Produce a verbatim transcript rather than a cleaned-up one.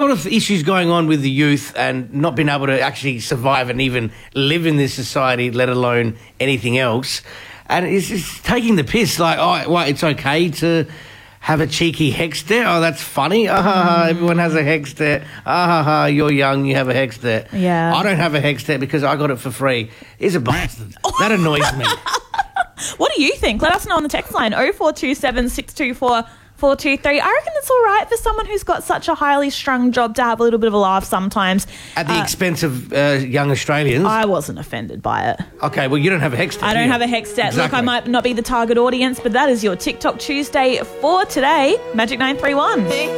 lot of issues going on with the youth and not being able to actually survive and even live in this society, let alone anything else. And it's just taking the piss. Like, oh, well, it's okay to have a cheeky hex there. Oh, that's funny. Ah, ha, ha, everyone has a hex there. Ah, ha, ha, you're young, you have a hex there. Yeah. I don't have a hex there because I got it for free. He's a bastard. That annoys me. What do you think? Let us know on the text line oh four two seven, six two four, four two three. I reckon it's all right for someone who's got such a highly strung job to have a little bit of a laugh sometimes. At the Uh, expense of uh, young Australians. I wasn't offended by it. Okay, well, you don't have a hex there. I do don't you? have a hex stat. Look, Exactly. I might not be the target audience, but that is your TikTok Tuesday for today. Magic nine three one.